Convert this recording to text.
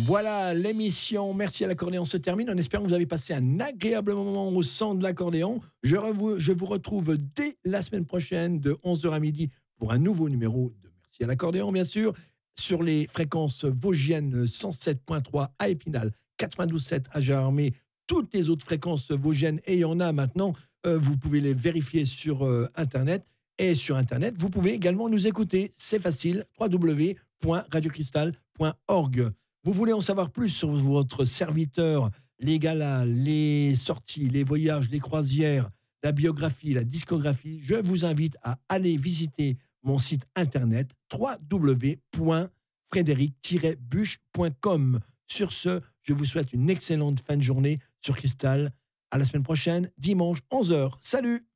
Voilà, l'émission Merci à l'accordéon se termine. En espérant que vous avez passé un agréable moment au son de l'accordéon. Je vous retrouve dès la semaine prochaine de 11h à midi pour un nouveau numéro de Merci à l'accordéon, bien sûr, sur les fréquences vosgiennes 107.3 à Épinal, 92.7 à Gérardmer, toutes les autres fréquences vosgiennes, et il y en a maintenant, vous pouvez les vérifier sur Internet. Et sur Internet, vous pouvez également nous écouter. C'est facile, www.radiocristal.org. Vous voulez en savoir plus sur votre serviteur, les galas, les sorties, les voyages, les croisières, la biographie, la discographie, je vous invite à aller visiter mon site internet www.frédéric-buche.com. Sur ce, je vous souhaite une excellente fin de journée sur Cristal. À la semaine prochaine, dimanche 11h. Salut!